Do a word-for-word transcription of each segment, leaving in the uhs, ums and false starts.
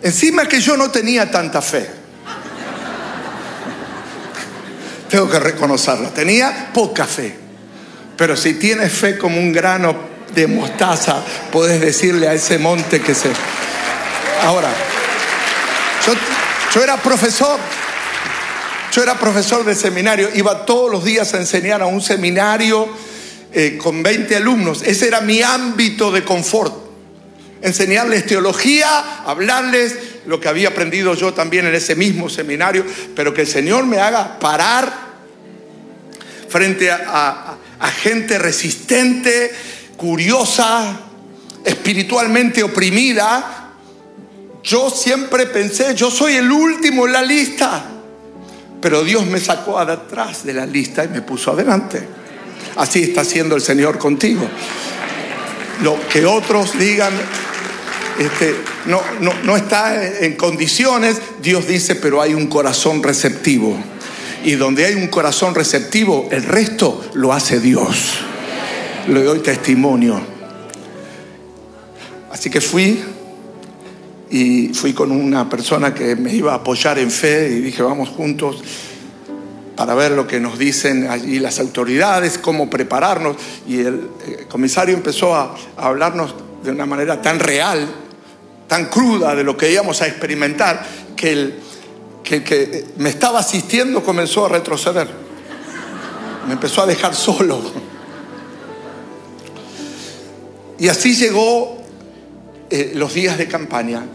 Encima que yo no tenía tanta fe. Tengo que reconocerlo. Tenía poca fe. Pero si tienes fe como un grano de mostaza, podés decirle a ese monte que se... Ahora, yo, yo era profesor. Yo era profesor de seminario. Iba todos los días a enseñar a un seminario eh, con veinte alumnos. Ese era mi ámbito de confort. Enseñarles teología, hablarles lo que había aprendido yo también en ese mismo seminario, pero que el Señor me haga parar frente a, a, a gente resistente, curiosa, espiritualmente oprimida. Yo siempre pensé, yo soy el último en la lista, pero Dios me sacó de atrás de la lista y me puso adelante. Así está haciendo el Señor contigo. Lo que otros digan, Este, no, no, no está en condiciones, Dios dice, pero hay un corazón receptivo. Y donde hay un corazón receptivo, el resto lo hace Dios. Le doy testimonio. Así que fui, y fui con una persona que me iba a apoyar en fe, y dije, vamos juntos para ver lo que nos dicen allí las autoridades, cómo prepararnos. Y el, el comisario empezó a, a hablarnos de una manera tan real, tan cruda de lo que íbamos a experimentar, que el que, que me estaba asistiendo comenzó a retroceder. Me empezó a dejar solo. Y así llegó eh, los días de campaña.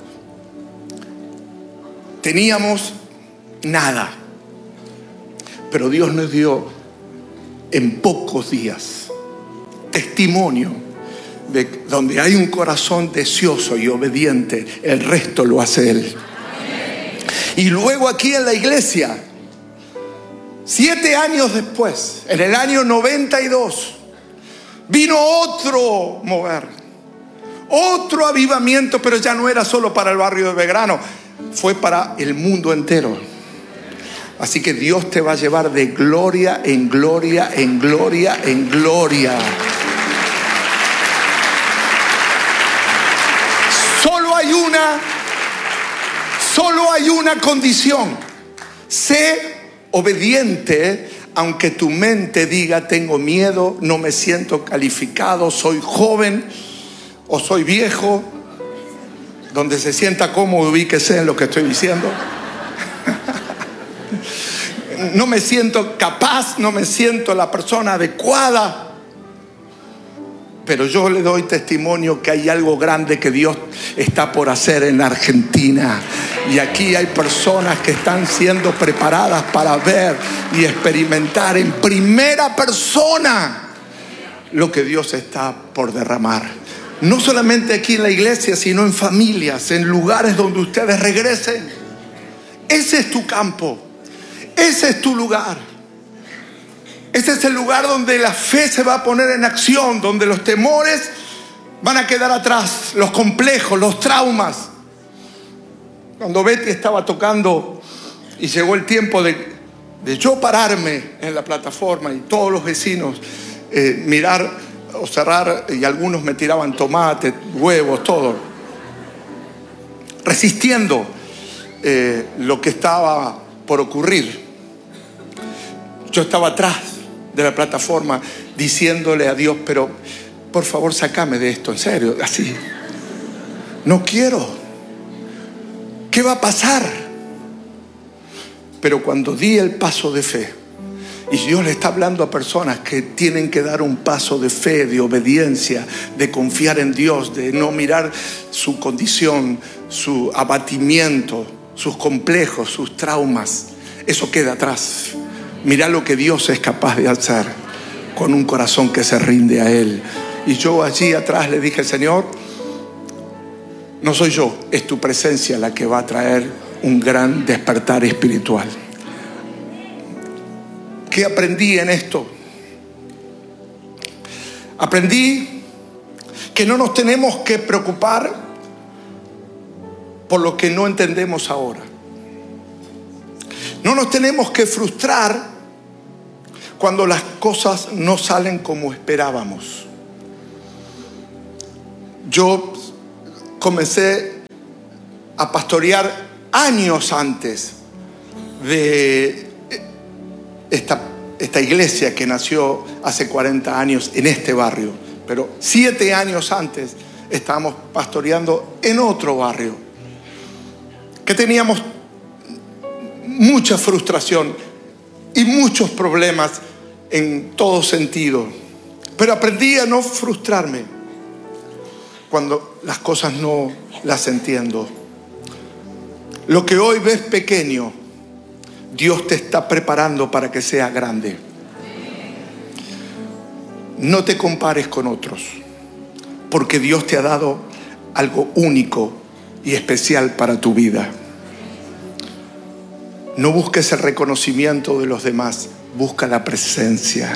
Teníamos nada, pero Dios nos dio en pocos días testimonio de donde hay un corazón deseoso y obediente, el resto lo hace Él. Y luego aquí en la iglesia, siete años después, en el año noventa y dos, vino otro mover, otro avivamiento, pero ya no era solo para el barrio de Belgrano, fue para el mundo entero. Así que Dios te va a llevar de gloria en gloria, en gloria, en gloria. Solo hay una, solo hay una condición. Sé obediente, aunque tu mente diga, tengo miedo, no me siento calificado, soy joven o soy viejo. Donde se sienta cómodo, ubíquese en lo que estoy diciendo. No me siento capaz, no me siento la persona adecuada. Pero yo le doy testimonio que hay algo grande que Dios está por hacer en Argentina. Y aquí hay personas que están siendo preparadas para ver y experimentar en primera persona lo que Dios está por derramar. No solamente aquí en la iglesia, sino en familias, en lugares donde ustedes regresen. Ese es tu campo. Ese es tu lugar. Ese es el lugar donde la fe se va a poner en acción, donde los temores van a quedar atrás, los complejos, los traumas. Cuando Betty estaba tocando y llegó el tiempo de, de yo pararme en la plataforma y todos los vecinos eh, mirar o cerrar, y algunos me tiraban tomates, huevos, todo, resistiendo eh, lo que estaba por ocurrir. Yo estaba atrás de la plataforma diciéndole a Dios, pero por favor sácame de esto, en serio, así. No quiero. ¿Qué va a pasar? Pero cuando di el paso de fe, y Dios le está hablando a personas que tienen que dar un paso de fe, de obediencia, de confiar en Dios, de no mirar su condición, su abatimiento, sus complejos, sus traumas. Eso queda atrás. Mirá lo que Dios es capaz de hacer con un corazón que se rinde a Él. Y yo allí atrás le dije, Señor, no soy yo, es tu presencia la que va a traer un gran despertar espiritual. ¿Qué aprendí en esto? Aprendí que no nos tenemos que preocupar por lo que no entendemos ahora. No nos tenemos que frustrar cuando las cosas no salen como esperábamos. Yo comencé a pastorear años antes de esta, esta iglesia que nació hace cuarenta años en este barrio. Pero siete años antes estábamos pastoreando en otro barrio, que teníamos mucha frustración y muchos problemas en todo sentido. Pero aprendí a no frustrarme cuando las cosas no las entiendo. Lo que hoy ves pequeño, Dios te está preparando para que sea grande. No te compares con otros, porque Dios te ha dado algo único y especial para tu vida. No busques el reconocimiento de los demás, busca la presencia.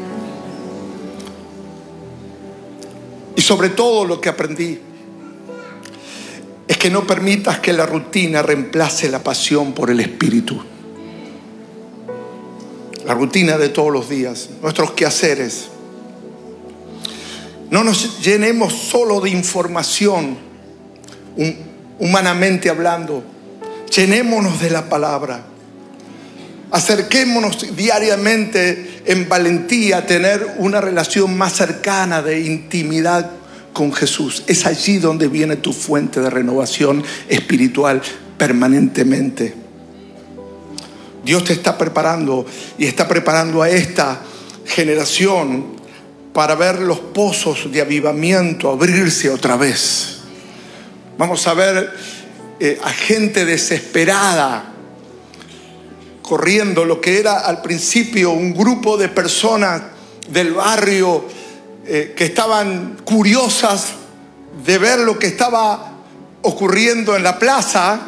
Y sobre todo lo que aprendí es que no permitas que la rutina reemplace la pasión por el Espíritu. La rutina de todos los días, nuestros quehaceres. No nos llenemos solo de información, humanamente hablando. Llenémonos de la palabra. Acerquémonos diariamente en valentía a tener una relación más cercana de intimidad con Jesús. Es allí donde viene tu fuente de renovación espiritual permanentemente. Dios te está preparando y está preparando a esta generación para ver los pozos de avivamiento abrirse otra vez. Vamos a ver eh, a gente desesperada corriendo, lo que era al principio un grupo de personas del barrio eh, que estaban curiosas de ver lo que estaba ocurriendo en la plaza.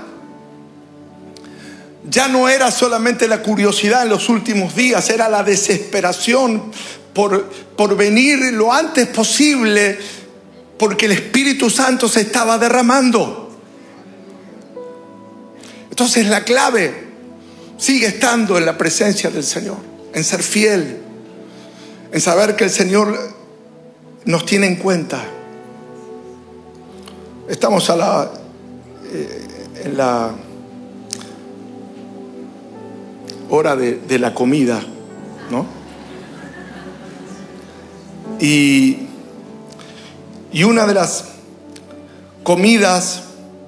Ya no era solamente la curiosidad en los últimos días, era la desesperación por, por venir lo antes posible, porque el Espíritu Santo se estaba derramando. Entonces la clave sigue estando en la presencia del Señor, en ser fiel, en saber que el Señor nos tiene en cuenta. Estamos a la, eh, en la hora de, de la comida, ¿no? Y, y una de las comidas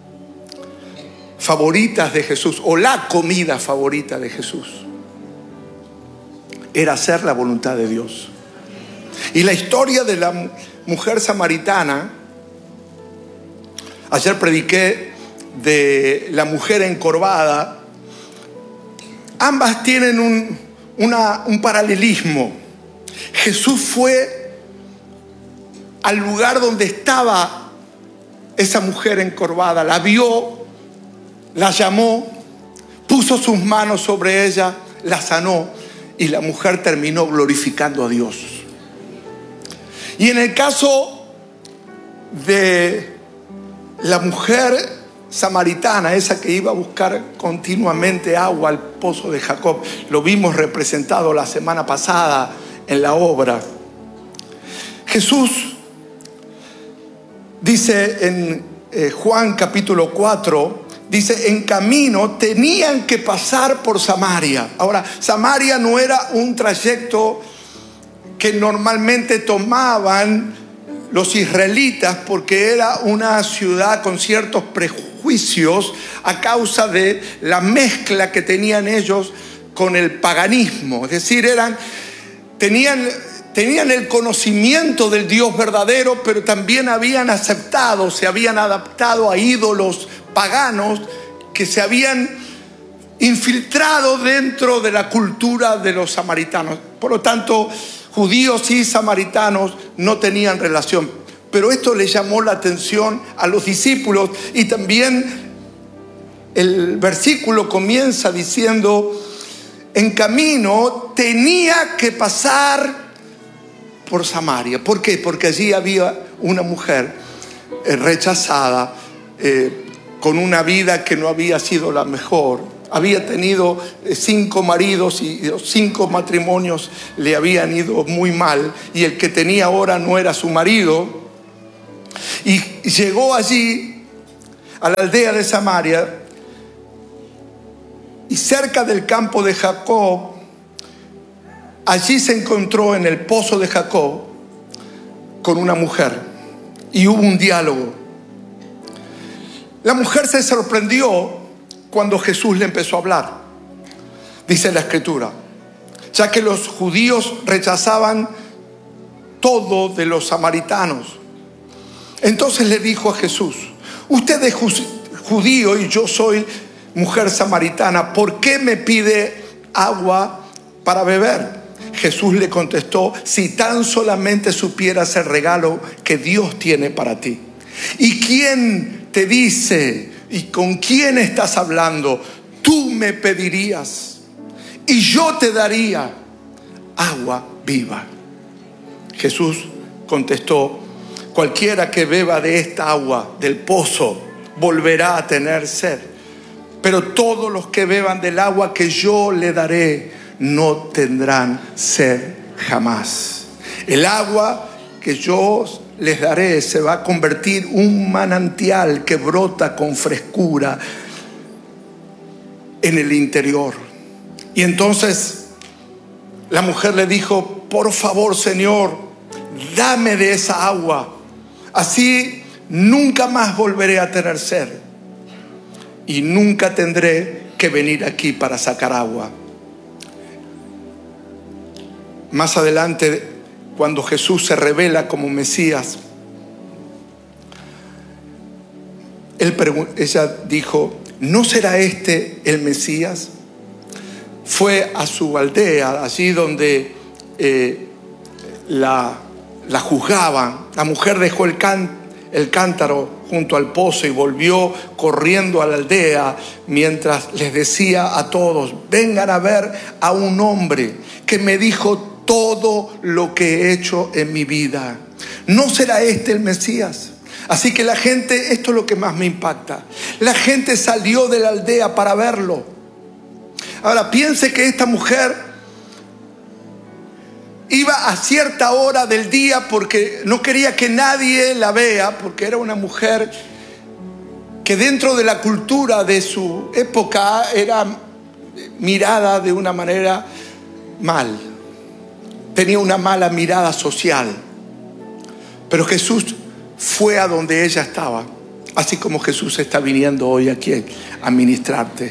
favoritas de Jesús, o la comida favorita de Jesús, era hacer la voluntad de Dios. Y la historia de la mujer samaritana, ayer prediqué de la mujer encorvada, ambas tienen un, una, un paralelismo. Jesús fue al lugar donde estaba esa mujer encorvada, la vio, la llamó, puso sus manos sobre ella, la sanó y la mujer terminó glorificando a Dios. Y en el caso de la mujer samaritana, esa que iba a buscar continuamente agua al pozo de Jacob, lo vimos representado la semana pasada en la obra. Jesús dice en eh, Juan capítulo cuatro, dice, en camino tenían que pasar por Samaria. Ahora, Samaria no era un trayecto que normalmente tomaban los israelitas, porque era una ciudad con ciertos prejuicios a causa de la mezcla que tenían ellos con el paganismo. Es decir, eran, tenían, tenían el conocimiento del Dios verdadero, pero también habían aceptado, se habían adaptado a ídolos paganos que se habían infiltrado dentro de la cultura de los samaritanos. Por lo tanto, judíos y samaritanos no tenían relación. Pero esto le llamó la atención a los discípulos, y también el versículo comienza diciendo, en camino tenía que pasar por Samaria. ¿Por qué? Porque allí había una mujer eh, rechazada, eh, con una vida que no había sido la mejor. Había tenido cinco maridos y los cinco matrimonios le habían ido muy mal, y el que tenía ahora no era su marido. Y llegó allí a la aldea de Samaria y cerca del campo de Jacob, allí se encontró en el pozo de Jacob con una mujer y hubo un diálogo. La mujer se sorprendió cuando Jesús le empezó a hablar. Dice la Escritura, ya que los judíos rechazaban todo de los samaritanos. Entonces le dijo a Jesús: usted es judío y yo soy mujer samaritana, ¿por qué me pide agua para beber? Jesús le contestó: si tan solamente supieras el regalo que Dios tiene para ti. ¿Y quién te dice y con quién estás hablando? Tú me pedirías y yo te daría agua viva. Jesús contestó: cualquiera que beba de esta agua del pozo volverá a tener sed, pero todos los que beban del agua que yo le daré no tendrán sed jamás. El agua que yo les daré se va a convertir en un manantial que brota con frescura en el interior. Y entonces la mujer le dijo: por favor, Señor, dame de esa agua, así nunca más volveré a tener sed y nunca tendré que venir aquí para sacar agua. Más adelante, cuando Jesús se revela como Mesías, él pregun- ella dijo: ¿no será este el Mesías? Fue a su aldea, allí donde eh, la, la juzgaban. La mujer dejó el, can, el cántaro junto al pozo y volvió corriendo a la aldea mientras les decía a todos: vengan a ver a un hombre que me dijo todo lo que he hecho en mi vida. ¿No será este el Mesías? Así que la gente, esto es lo que más me impacta, la gente salió de la aldea para verlo. Ahora piense que esta mujer iba a cierta hora del día porque no quería que nadie la vea, porque era una mujer que dentro de la cultura de su época era mirada de una manera mal. Tenía una mala mirada social. Pero Jesús fue a donde ella estaba, así como Jesús está viniendo hoy aquí a ministrarte.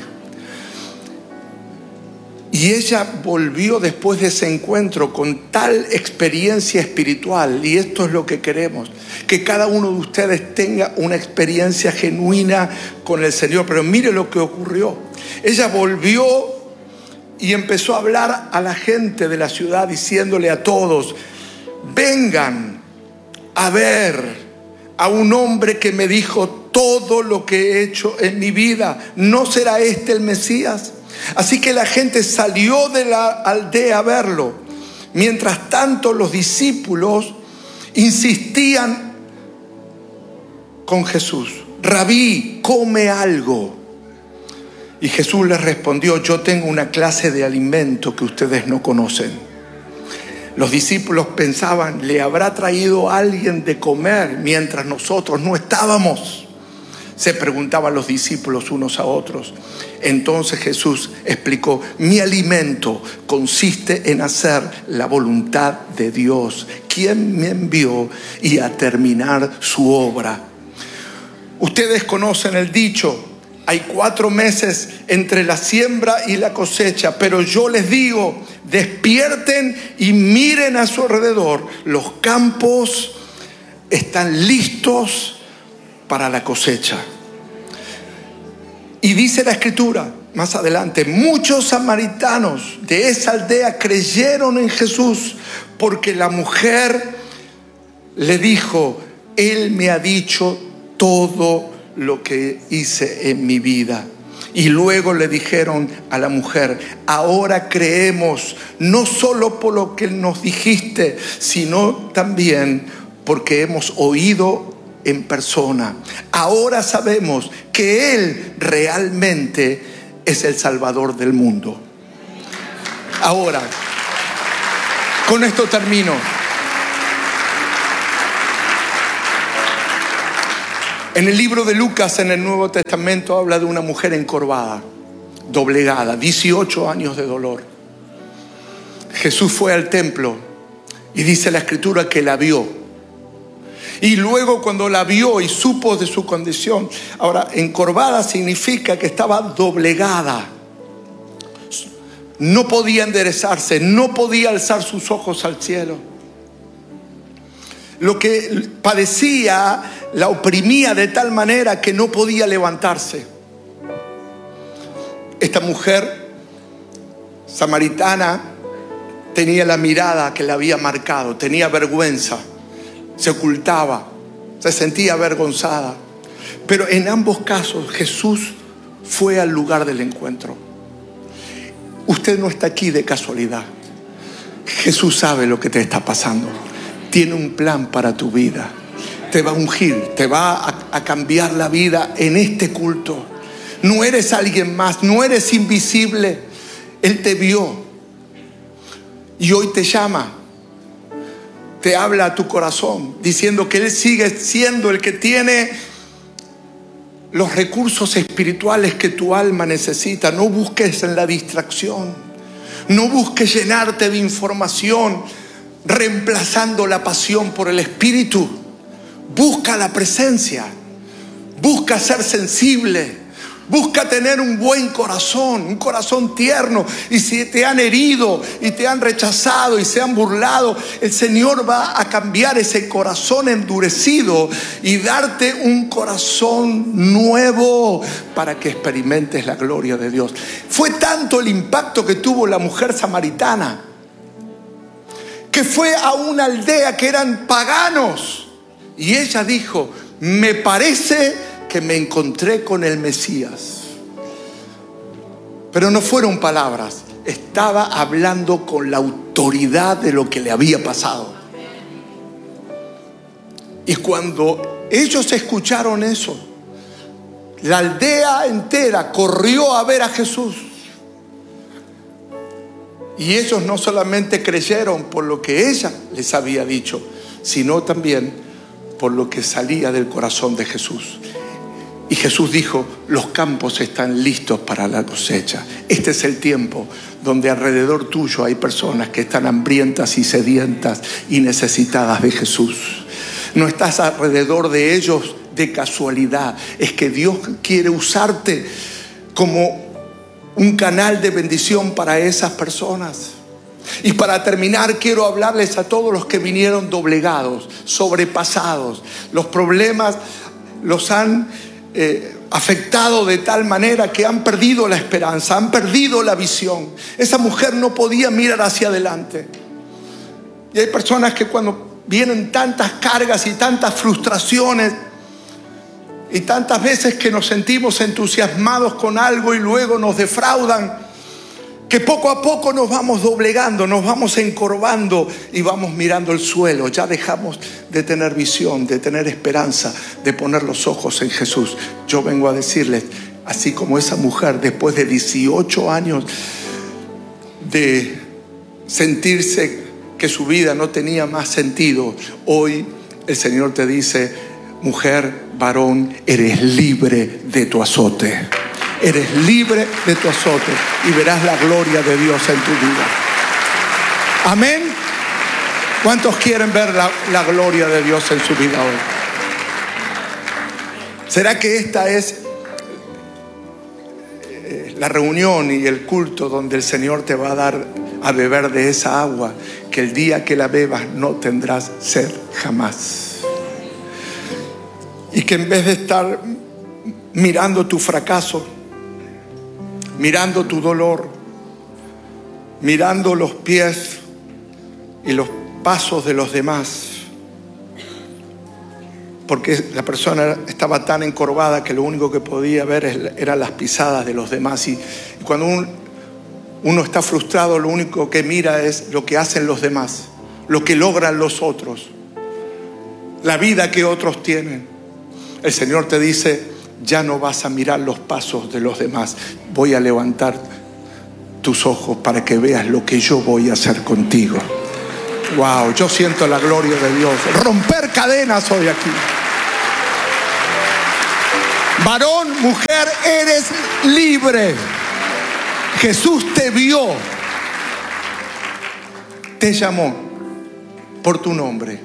Y ella volvió después de ese encuentro con tal experiencia espiritual. Y esto es lo que queremos, que cada uno de ustedes tenga una experiencia genuina con el Señor. Pero mire lo que ocurrió. Ella volvió y empezó a hablar a la gente de la ciudad, diciéndole a todos: vengan a ver a un hombre que me dijo todo lo que he hecho en mi vida. ¿No será este el Mesías? Así que la gente salió de la aldea a verlo. Mientras tanto, los discípulos insistían con Jesús: Rabí, come algo. Y Jesús les respondió: yo tengo una clase de alimento que ustedes no conocen. Los discípulos pensaban: ¿le habrá traído alguien de comer mientras nosotros no estábamos? Se preguntaban los discípulos unos a otros. Entonces Jesús explicó: mi alimento consiste en hacer la voluntad de Dios, quien me envió, y a terminar su obra. Ustedes conocen el dicho: hay cuatro meses entre la siembra y la cosecha, pero yo les digo, despierten y miren a su alrededor. Los campos están listos para la cosecha. Y dice la Escritura más adelante: muchos samaritanos de esa aldea creyeron en Jesús porque la mujer le dijo: Él me ha dicho todo lo que hice en mi vida. Y luego le dijeron a la mujer: ahora creemos, no solo por lo que nos dijiste, sino también porque hemos oído en persona. Ahora sabemos que Él realmente es el Salvador del mundo. Ahora, con esto termino. En el libro de Lucas, en el Nuevo Testamento, habla de una mujer encorvada, doblegada, dieciocho años de dolor. Jesús fue al templo y dice la Escritura que la vio. Y luego cuando la vio y supo de su condición, ahora encorvada significa que estaba doblegada. No podía enderezarse, no podía alzar sus ojos al cielo. Lo que padecía la oprimía de tal manera que no podía levantarse. Esta mujer samaritana tenía la mirada que la había marcado, tenía vergüenza, se ocultaba, se sentía avergonzada. Pero en ambos casos Jesús fue al lugar del encuentro. Usted no está aquí de casualidad. Jesús sabe lo que te está pasando. Tiene un plan para tu vida. Te va a ungir, te va a, a cambiar la vida en este culto. No eres alguien más, no eres invisible. Él te vio y hoy te llama. Te habla a tu corazón diciendo que Él sigue siendo el que tiene los recursos espirituales que tu alma necesita. No busques en la distracción. No busques llenarte de información reemplazando la pasión por el Espíritu. Busca la presencia. Busca ser sensible. Busca tener un buen corazón, un corazón tierno. Y si te han herido y te han rechazado y se han burlado, el Señor va a cambiar ese corazón endurecido y darte un corazón nuevo para que experimentes la gloria de Dios. Fue tanto el impacto que tuvo la mujer samaritana que fue a una aldea que eran paganos y ella dijo: me parece que me encontré con el Mesías. Pero no fueron palabras, estaba hablando con la autoridad de lo que le había pasado. Y cuando ellos escucharon eso, la aldea entera corrió a ver a Jesús. Y ellos no solamente creyeron por lo que ella les había dicho, sino también por lo que salía del corazón de Jesús. Y Jesús dijo: los campos están listos para la cosecha. Este es el tiempo donde alrededor tuyo hay personas que están hambrientas y sedientas y necesitadas de Jesús. No estás alrededor de ellos de casualidad. Es que Dios quiere usarte como un canal de bendición para esas personas. Y para terminar, quiero hablarles a todos los que vinieron doblegados, sobrepasados. Los problemas los han eh, afectado de tal manera que han perdido la esperanza, han perdido la visión. Esa mujer no podía mirar hacia adelante. Y hay personas que cuando vienen tantas cargas y tantas frustraciones y tantas veces que nos sentimos entusiasmados con algo y luego nos defraudan, que poco a poco nos vamos doblegando, nos vamos encorvando y vamos mirando el suelo. Ya dejamos de tener visión, de tener esperanza, de poner los ojos en Jesús. Yo vengo a decirles, así como esa mujer, después de dieciocho años de sentirse que su vida no tenía más sentido, hoy el Señor te dice: mujer, varón, eres libre de tu azote. Eres libre de tu azote y verás la gloria de Dios en tu vida. Amén. ¿Cuántos quieren ver la, la gloria de Dios en su vida hoy? ¿Será que esta es eh, la reunión y el culto donde el Señor te va a dar a beber de esa agua que el día que la bebas no tendrás sed jamás? Y que en vez de estar mirando tu fracaso, mirando tu dolor, mirando los pies y los pasos de los demás, porque la persona estaba tan encorvada que lo único que podía ver eran las pisadas de los demás. Y cuando un, uno está frustrado, lo único que mira es lo que hacen los demás, lo que logran los otros, la vida que otros tienen. El Señor te dice: ya no vas a mirar los pasos de los demás. Voy a levantar tus ojos para que veas lo que yo voy a hacer contigo. Wow, yo siento la gloria de Dios. Romper cadenas hoy aquí. Varón, mujer, eres libre. Jesús te vio, te llamó por tu nombre.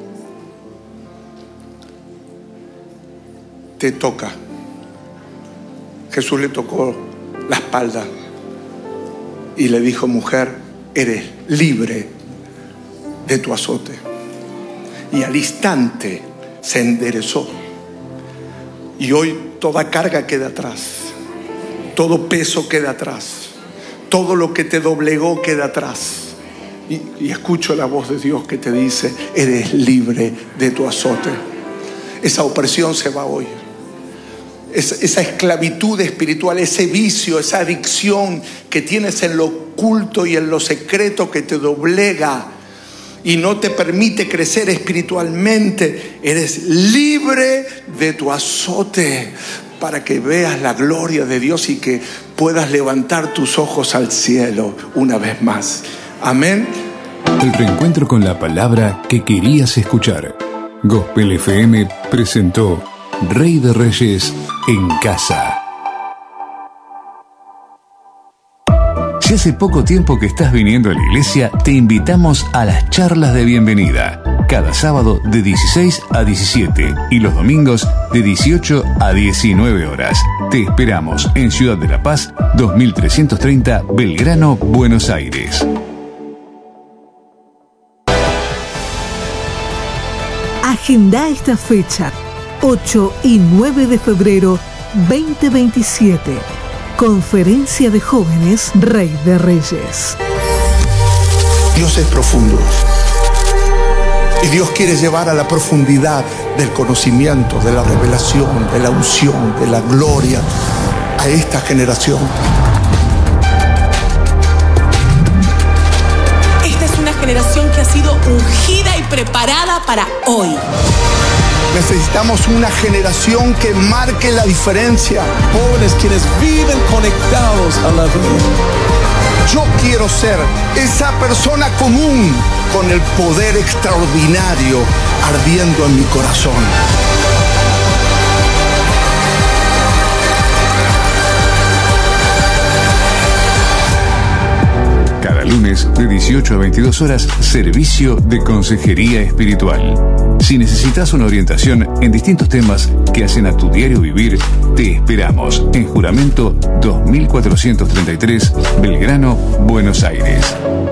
Te toca. Jesús le tocó la espalda y le dijo: mujer, eres libre de tu azote. Y al instante se enderezó. Y hoy toda carga queda atrás, todo peso queda atrás, todo lo que te doblegó queda atrás. Y, y escucho la voz de Dios que te dice: eres libre de tu azote. Esa opresión se va hoy. Esa esclavitud espiritual, ese vicio, esa adicción que tienes en lo oculto y en lo secreto que te doblega y no te permite crecer espiritualmente, eres libre de tu azote para que veas la gloria de Dios y que puedas levantar tus ojos al cielo una vez más. Amén. El reencuentro con la palabra que querías escuchar. Gospel F M presentó Rey de Reyes en casa. Si hace poco tiempo que estás viniendo a la iglesia, te invitamos a las charlas de bienvenida. Cada sábado de dieciséis a diecisiete y los domingos de dieciocho a diecinueve horas. Te esperamos en Ciudad de la Paz, dos mil trescientos treinta, Belgrano, Buenos Aires. Agenda esta fecha, ocho y nueve de febrero veinte veintisiete. Conferencia de Jóvenes Rey de Reyes. Dios es profundo. Y Dios quiere llevar a la profundidad del conocimiento, de la revelación, de la unción, de la gloria a esta generación. Esta es una generación que ha sido ungida y preparada para hoy. Necesitamos una generación que marque la diferencia. Jóvenes quienes viven conectados a la vida. Yo quiero ser esa persona común con el poder extraordinario ardiendo en mi corazón. Cada lunes de dieciocho a veintidós horas, servicio de consejería espiritual. Si necesitas una orientación en distintos temas que hacen a tu diario vivir, te esperamos en Juramento dos mil cuatrocientos treinta y tres, Belgrano, Buenos Aires.